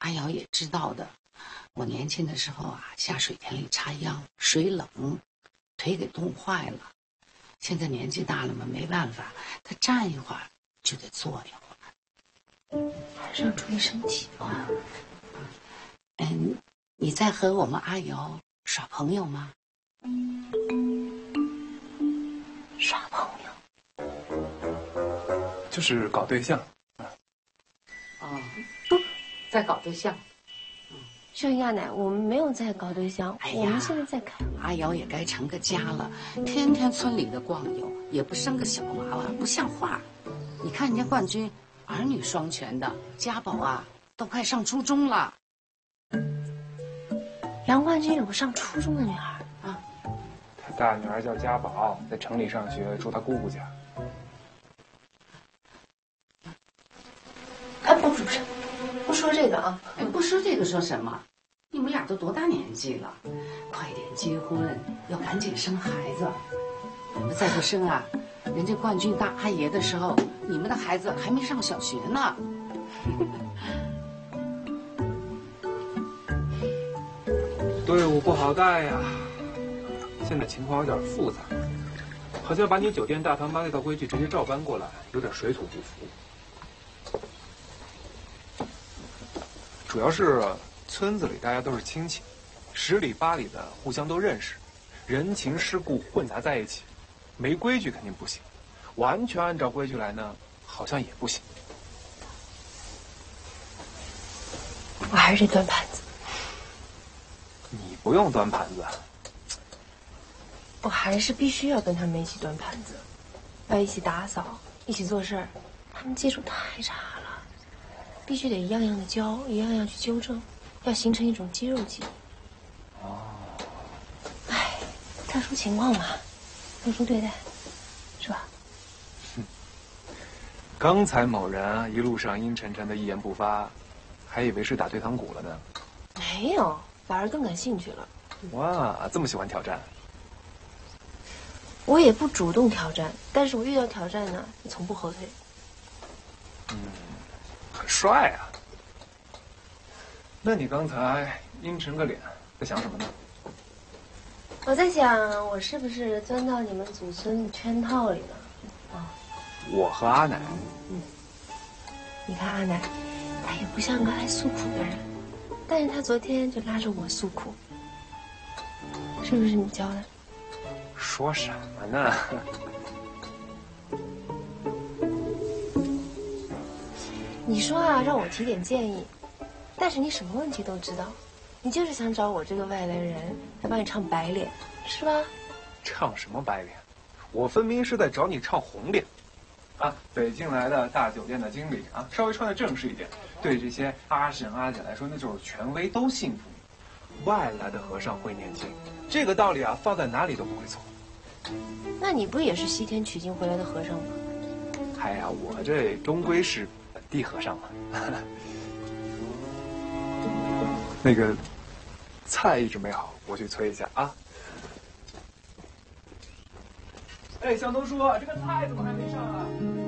阿瑶也知道的。我年轻的时候啊，下水田里插秧，水冷，腿给冻坏了。现在年纪大了嘛，没办法，他站一会儿就得坐一会儿。 还是要注意身体啊。 你在和我们阿瑶耍朋友吗？ 耍朋友？ 就是搞对象。 哦，在搞对象。 秀英阿奶，我们没有在搞对象，我们现在在看。 阿瑶也该成个家了，天天村里的逛悠，也不生个小娃娃，不像话。你看人家冠军，儿女双全的，家宝啊都快上初中了。 杨冠军有个上初中的女儿啊，他大女儿叫家宝，在城里上学，住他姑姑家。 不是，不说这个啊， 不说这个说什么？你们俩都多大年纪了？快点结婚，要赶紧生孩子。你们再不生啊，人家冠军当阿爷的时候，你们的孩子还没上小学呢。 队伍不好带呀，现在情况有点复杂，好像把你酒店大堂妈那套规矩直接照搬过来，有点水土不服。主要是村子里大家都是亲戚，10里8里的互相都认识，人情世故混杂在一起，没规矩肯定不行，完全按照规矩来呢，好像也不行。 我还是得端盘子。 你不用端盘子。 我还是必须要跟他们一起端盘子，要一起打扫，一起做事儿。他们基础太差了，必须得一样样的教，一样样去纠正，要形成一种肌肉记忆。 哦。 哎，特殊情况嘛，特殊对待，是吧？ 刚才某人一路上阴沉沉的，一言不发，还以为是打对堂鼓了呢。 没有，反而更感兴趣了。 哇，这么喜欢挑战。 我也不主动挑战，但是我遇到挑战呢，也从不后退。 很帅啊。那你刚才阴沉个脸，在想什么呢？ 我在想，我是不是钻到你们祖孙的圈套里了？啊， 我和阿奶。 你看阿奶，她也不像个爱诉苦的人，但是她昨天就拉着我诉苦，是不是你教的？ 说什么呢？ 你说啊，让我提点建议，但是你什么问题都知道，你就是想找我这个外来人来帮你唱白脸，是吧？ 唱什么白脸？我分明是在找你唱红脸。啊，北京来的大酒店的经理啊，稍微穿的正式一点，对这些阿婶阿姐来说，那就是权威，都信服你。外来的和尚会念经，这个道理啊，放在哪里都不会错。 那你不也是西天取经回来的和尚吗？ 哎呀，我这终归是本地和尚嘛。那个菜一直没好，我去催一下啊。哎，向东叔，这个菜怎么还没上啊？